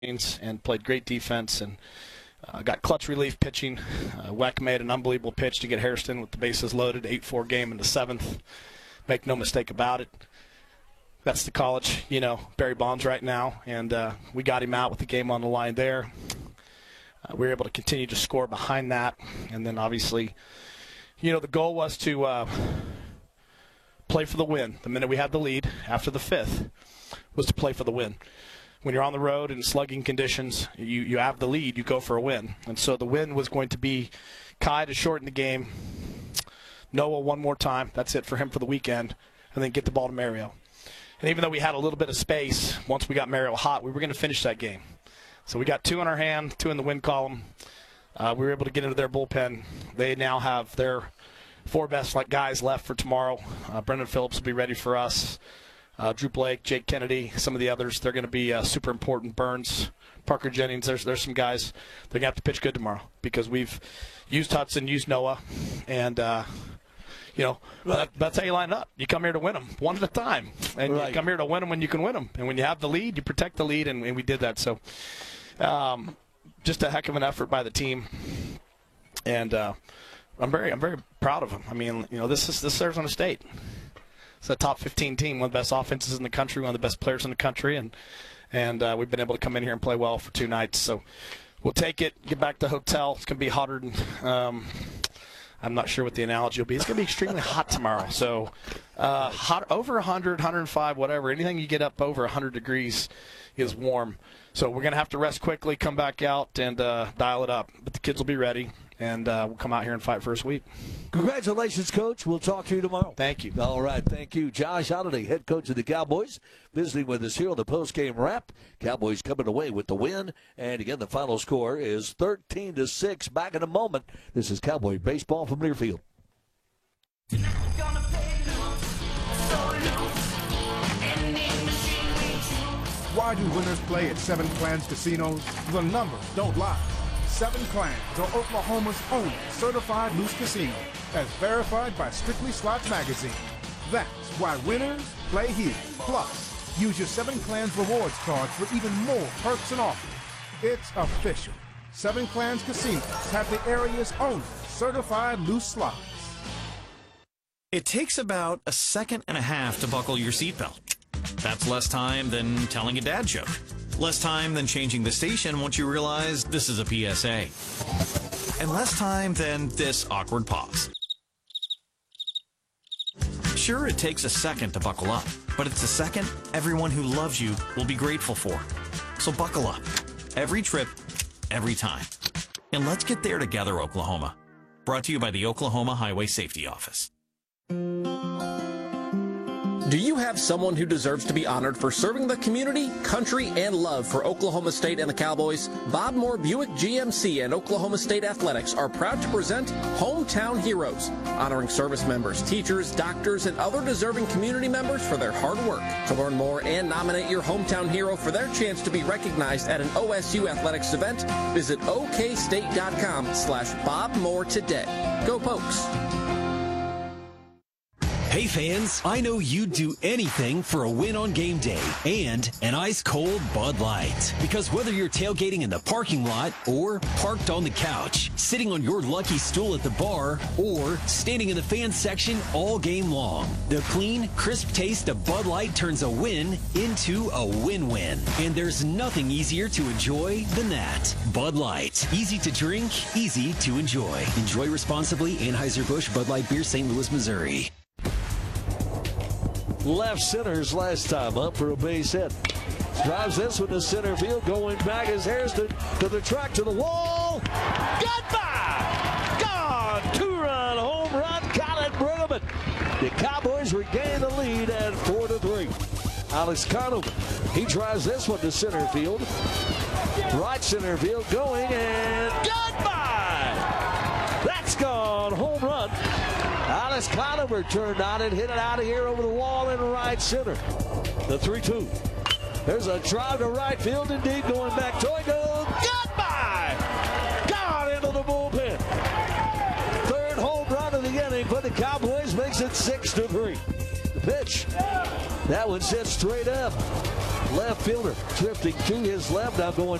and played great defense and got clutch relief pitching. Weck made an unbelievable pitch to get Hairston with the bases loaded, 8-4 game in the 7th. Make no mistake about it. That's the college, Barry Bonds right now, and we got him out with the game on the line there. We were able to continue to score behind that, and then obviously, the goal was to play for the win. The minute we had the lead after the 5th was to play for the win. When you're on the road in slugging conditions, you have the lead, you go for a win. And so the win was going to be Kai to shorten the game, Noah one more time, that's it for him for the weekend, and then get the ball to Mario. And even though we had a little bit of space, once we got Mario hot, we were going to finish that game. So we got 2 in our hand, 2 in the win column. We were able to get into their bullpen. They now have their 4 best guys left for tomorrow. Brendan Phillips will be ready for us. Drew Blake, Jake Kennedy, some of the others, they're going to be super important. Burns, Parker Jennings, there's some guys. They're going to have to pitch good tomorrow because we've used Hudson, used Noah, and, that's how you line it up. You come here to win them one at a time, and you come here to win them when you can win them. And when you have the lead, you protect the lead, and we did that. So just a heck of an effort by the team, and I'm very proud of them. I mean, this is Arizona State. It's a top 15 team, one of the best offenses in the country, one of the best players in the country, and we've been able to come in here and play well for 2 nights. So we'll take it, get back to the hotel. It's going to be hotter than I'm not sure what the analogy will be. It's going to be extremely hot tomorrow. So hot over 100, 105, whatever. Anything you get up over 100 degrees is warm. So we're going to have to rest quickly, come back out, and dial it up. But the kids will be ready, and we'll come out here and fight for a sweep. Congratulations, Coach. We'll talk to you tomorrow. Thank you. All right, thank you. Josh Holliday, head coach of the Cowboys, visiting with us here on the postgame wrap. Cowboys coming away with the win. And again, the final score is 13-6. Back in a moment. This is Cowboy baseball from Learfield. Why do winners play at Seven Clans Casinos? The numbers don't lie. Seven Clans are Oklahoma's only certified loose casino, as verified by Strictly Slots Magazine. That's why winners play here. Plus, use your Seven Clans rewards card for even more perks and offers. It's official. Seven Clans Casinos have the area's only certified loose slots. It takes about a second and a half to buckle your seatbelt. That's less time than telling a dad joke. Less time than changing the station once you realize this is a PSA. And less time than this awkward pause. Sure, it takes a second to buckle up, but it's a second everyone who loves you will be grateful for. So buckle up. Every trip, every time. And let's get there together, Oklahoma. Brought to you by the Oklahoma Highway Safety Office. Do you have someone who deserves to be honored for serving the community, country, and love for Oklahoma State and the Cowboys? Bob Moore Buick GMC and Oklahoma State Athletics are proud to present Hometown Heroes, honoring service members, teachers, doctors, and other deserving community members for their hard work. To learn more and nominate your hometown hero for their chance to be recognized at an OSU Athletics event, visit okstate.com/Bob Moore today. Go Pokes! Hey fans, I know you'd do anything for a win on game day and an ice-cold Bud Light. Because whether you're tailgating in the parking lot or parked on the couch, sitting on your lucky stool at the bar, or standing in the fan section all game long, the clean, crisp taste of Bud Light turns a win into a win-win. And there's nothing easier to enjoy than that. Bud Light. Easy to drink, easy to enjoy. Enjoy responsibly. Anheuser-Busch Bud Light Beer, St. Louis, Missouri. Left center's last time up for a base hit. Drives this one to center field. Going back is Hairston to the track, to the wall. Goodbye! Gone! 2-run home run. Colin Brueggemann. The Cowboys regain the lead at 4-3. Alex Conover. He drives this one to center field. Right center field going, and goodbye! That's gone. Home run. Alex Conover turned on it, hit it out of here over the wall in right center. The 3-2. There's a drive to right field, indeed, going back. Toigo, goodbye! Gone into the bullpen. Third home run of the inning for the Cowboys, makes it 6-3. pitch. That one sits straight up. Left fielder drifting to his left, now going